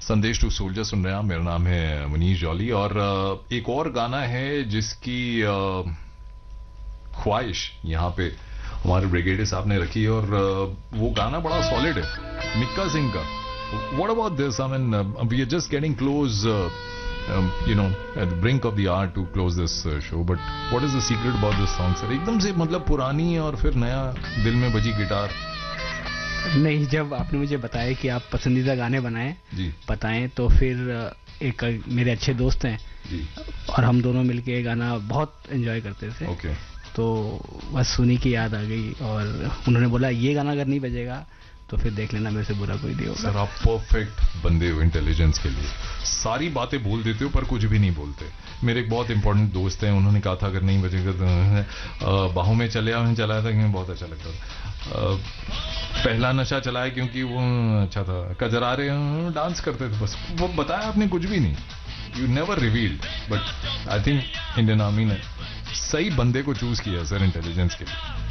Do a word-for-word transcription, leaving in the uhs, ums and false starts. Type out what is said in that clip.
संदेश to soldier सुन रहे हैं आप। मेरा नाम है मनीष जौली और अ, एक और गाना है जिसकी अ, ख्वाहिश यहाँ पे हमारे ब्रिगेडियर साहब ने रखी है और अ, वो गाना बड़ा सॉलिड है मिक्का सिंह का। What about this? I mean we are just getting close you know at the brink of the our to close this show, but what is the secret about this song sir? एकदम से मतलब पुरानी और फिर नया दिल में बजी गिटार। नहीं, जब आपने मुझे बताया कि आप पसंदीदा गाने बनाएं जी बताएं तो फिर एक मेरे अच्छे दोस्त हैं जी और हम दोनों मिलके ये गाना बहुत एंजॉय करते थे। ओके तो बस सुनी की याद आ गई और उन्होंने बोला ये गाना अगर नहीं बजेगा तो फिर देख लेना, मेरे से बुरा कोई नहीं होगा। सर आप परफेक्ट बंदे हो इंटेलिजेंस के लिए, सारी बातें बोल देते हो पर कुछ भी नहीं बोलते। मेरे एक बहुत इंपॉर्टेंट दोस्त हैं, उन्होंने कहा था अगर नहीं बजेगा तो बाहों में चले आओ, चलाया था क्योंकि बहुत अच्छा लगता था। पहला नशा चलाया क्योंकि वो अच्छा था, कजरारे डांस करते थे, बस वो बताया आपने कुछ भी नहीं। You never revealed, but I think Indian army ने सही बंदे को चूज किया सर इंटेलिजेंस के लिए।